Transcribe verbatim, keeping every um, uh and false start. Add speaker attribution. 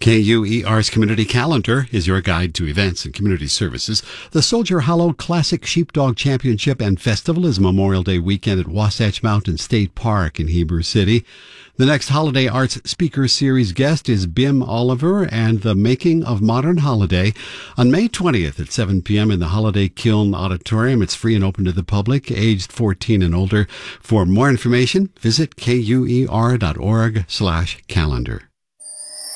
Speaker 1: K U E R's Community Calendar is your guide to events and community services. The Soldier Hollow Classic Sheepdog Championship and Festival is Memorial Day weekend at Wasatch Mountain State Park in Heber City. The next Holiday Arts Speaker Series guest is Bim Oliver and the Making of Modern Holiday on May twentieth at seven p.m. in the Holiday Kiln Auditorium. It's free and open to the public, aged fourteen and older. For more information, visit K U E R dot org slash calendar.